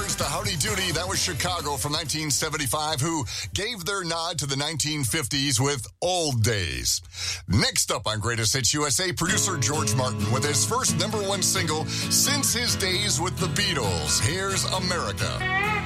Birds, the Howdy Doody. That was Chicago from 1975, who gave their nod to the 1950s with Old Days. Next up on Greatest Hits USA, producer George Martin with his first #1 single since his days with the Beatles. Here's America.